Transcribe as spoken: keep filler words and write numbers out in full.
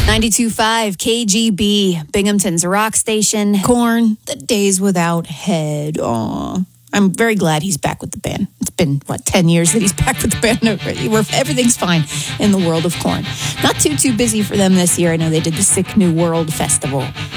ninety-two point five K G B, Binghamton's rock station. Korn, The Days Without Head. Aw. I'm very glad he's back with the band. It's been, what, ten years that he's back with the band. Where everything's fine in the world of Korn. Not too, too busy for them this year. I know they did the Sick New World Festival